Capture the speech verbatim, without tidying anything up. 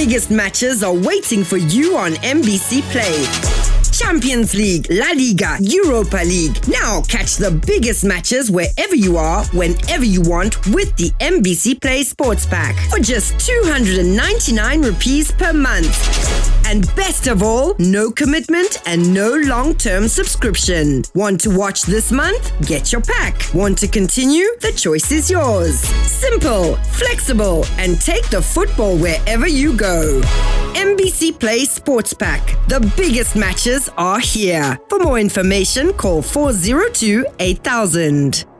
biggest matches are waiting for you on M B C Play. Champions League, La Liga, Europa League. Now catch the biggest matches wherever you are, whenever you want with the M B C Play Sports Pack for just two hundred ninety-nine rupees per month. And best of all, no commitment and no long-term subscription. Want to watch this month? Get your pack. Want to continue? The choice is yours. Simple, flexible, and take the football wherever you go. M B C Play Sports Pack. The biggest matches are here. For more information, call four zero two eight thousand.